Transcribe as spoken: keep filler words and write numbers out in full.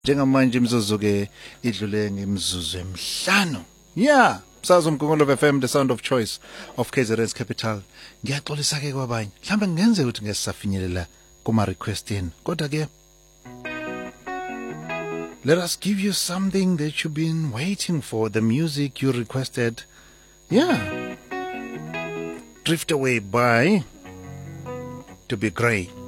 Njengamanje imzuzu ke idlule ngemzuzu emihlanu. Yeah, msakazo mgungolo F M, the sound of choice of K Z N's capital. Ngiyaxolisa ke kwabanye. Mhlambe ngenze ukuthi ngesisafinyelela kuma request yenu. Kodwa ke let us give you something that you've been waiting for, the music you requested. Yeah. Drift Away by To Be Grey.